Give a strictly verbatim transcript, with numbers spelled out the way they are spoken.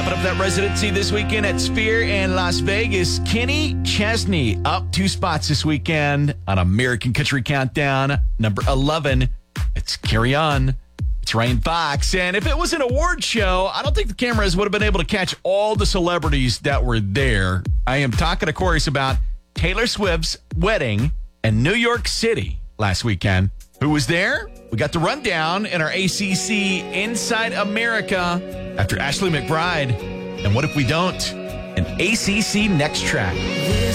Wrapping up that residency this weekend at Sphere in Las Vegas, Kenny Chesney up two spots this weekend on American Country Countdown, number eleven. It's Carry On. It's Ryan Fox. And if it was an award show, I don't think the cameras would have been able to catch all the celebrities that were there. I am talking, of course, about Taylor Swift's wedding in New York City last weekend. Who was there? We got the rundown in our A C C Inside America after Ashley McBride. And what if we don't? An A C C Next Track.